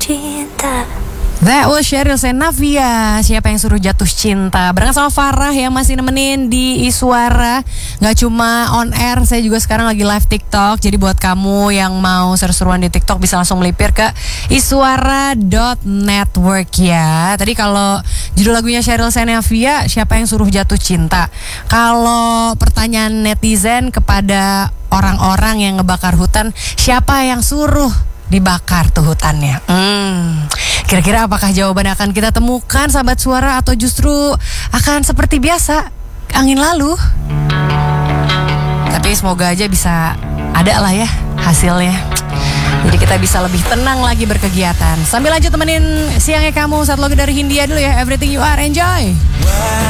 cinta. That was Sheryl Senavia, siapa yang suruh jatuh cinta. Barengan sama Farah yang masih nemenin di Iswara. Gak cuma on air, saya juga sekarang lagi live TikTok. Jadi buat kamu yang mau seru-seruan di TikTok bisa langsung melipir ke iswara.network ya. Tadi kalau judul lagunya Sheryl Senavia, siapa yang suruh jatuh cinta. Kalau pertanyaan netizen kepada orang-orang yang ngebakar hutan, siapa yang suruh dibakar tuh hutannya? Kira-kira apakah jawaban akan kita temukan sahabat suara, atau justru akan seperti biasa, angin lalu? Tapi semoga aja bisa ada lah ya hasilnya. Jadi kita bisa lebih tenang lagi berkegiatan. Sambil lanjut temenin siangnya kamu, saat logo dari Hindia dulu ya. Everything You Are, enjoy.